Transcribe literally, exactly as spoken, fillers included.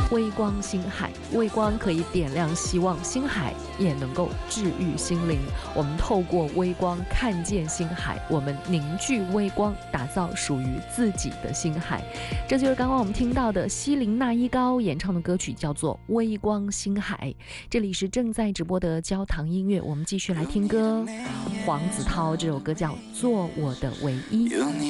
微光星海，微光可以点亮希望，星海也能够治愈心灵。我们透过微光看见星海，我们凝聚微光，打造属于自己的星海。这就是刚刚我们听到的西林娜依高演唱的歌曲，叫做《微光星海》。这里是正在直播的焦糖音乐，我们继续来听歌。黄子韬这首歌叫《做我的唯一》。